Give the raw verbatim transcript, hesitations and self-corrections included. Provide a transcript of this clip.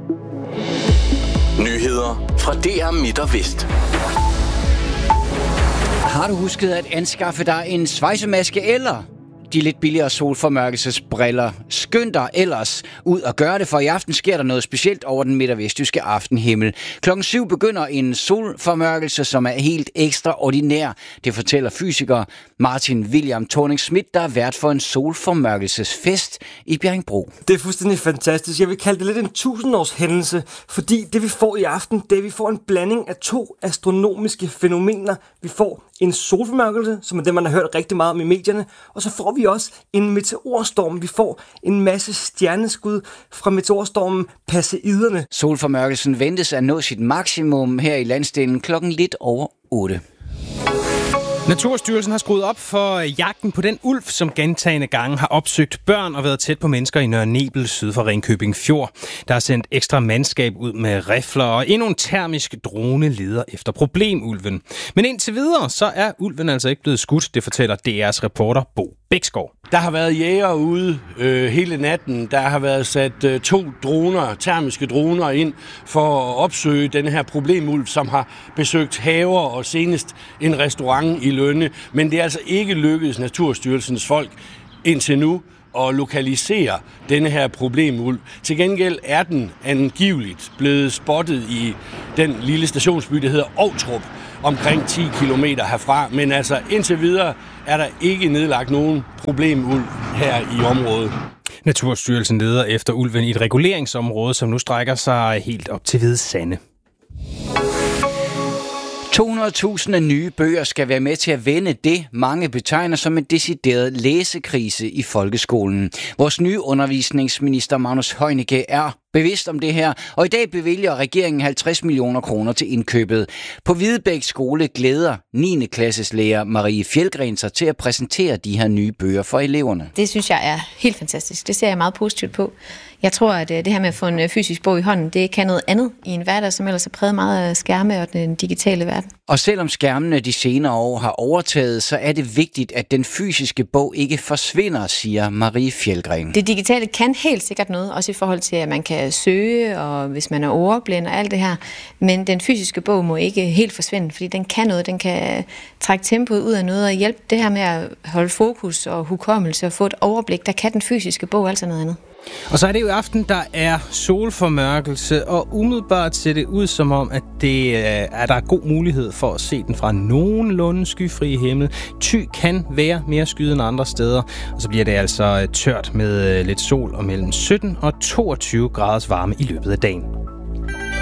Nyheder fra D R Midt og Vest. Har du husket at anskaffe dig en svejsemaske eller de lidt billigere solformørkelsesbriller? Skynd dig ellers ud og gør det, for i aften sker der noget specielt over den midt- og vestjyske aftenhimmel. Klokken syv begynder en solformørkelse, som er helt ekstraordinær. Det fortæller fysiker Martin William Thorning-Schmidt, der er vært for en solformørkelsesfest i Bjerringbro. Det er fuldstændig fantastisk. Jeg vil kalde det lidt en tusindårs hændelse, fordi det vi får i aften, det er, at vi får en blanding af to astronomiske fænomener. Vi får en solformørkelse, som er det, man har hørt rigtig meget om i medierne, og så får vi også en meteorstorm. Vi får en masse stjerneskud fra meteorstormen Perseiderne. Solformørkelsen ventes at nå sit maksimum her i landsdelen klokken lidt over otte. Naturstyrelsen har skruet op for jagten på den ulv, som gentagne gange har opsøgt børn og været tæt på mennesker i Nørre Nebel syd for Ringkøbing Fjord. Der er sendt ekstra mandskab ud med rifler, og endnu en termisk drone leder efter problemulven. Men indtil videre, så er ulven altså ikke blevet skudt, det fortæller D R's reporter Bo Bæksgaard. Der har været jæger ude øh, hele natten. Der har været sat øh, to droner, termiske droner ind for at opsøge denne her problemulv, som har besøgt haver og senest en restaurant i Lønne. Men det er altså ikke lykkedes Naturstyrelsens folk indtil nu at lokalisere denne her problemulv. Til gengæld er den angiveligt blevet spottet i den lille stationsby, der hedder Ovtrup, omkring ti kilometer herfra. Men altså indtil videre er der ikke nedlagt nogen problemulv her i området. Naturstyrelsen leder efter ulven i et reguleringsområde, som nu strækker sig helt op til Hvide Sande. to hundrede tusind nye bøger skal være med til at vende det, mange betegner som en decideret læsekrise i folkeskolen. Vores nye undervisningsminister Magnus Heunicke er bevidst om det her, og i dag bevilger regeringen halvtreds millioner kroner til indkøbet. På Hvidebæk skole glæder niende klasses lærer Marie Fjeldgren sig til at præsentere de her nye bøger for eleverne. Det synes jeg er helt fantastisk. Det ser jeg meget positivt på. Jeg tror, at det her med at få en fysisk bog i hånden, det kan noget andet i en hverdag, som ellers er præget meget af skærme og den digitale verden. Og selvom skærmene de senere år har overtaget, så er det vigtigt, at den fysiske bog ikke forsvinder, siger Marie Fjeldgren. Det digitale kan helt sikkert noget, også i forhold til, at man kan søge, og hvis man er ordblind og alt det her. Men den fysiske bog må ikke helt forsvinde, fordi den kan noget. Den kan trække tempoet ud af noget og hjælpe det her med at holde fokus og hukommelse og få et overblik. Der kan den fysiske bog altså noget andet. Og så er det jo i aften, der er solformørkelse, og umiddelbart ser det ud som om, at det er der er god mulighed for at se den fra nogenlunde skyfri himmel. Thy kan være mere skyet end andre steder, og så bliver det altså tørt med lidt sol og mellem sytten og toogtyve graders varme i løbet af dagen.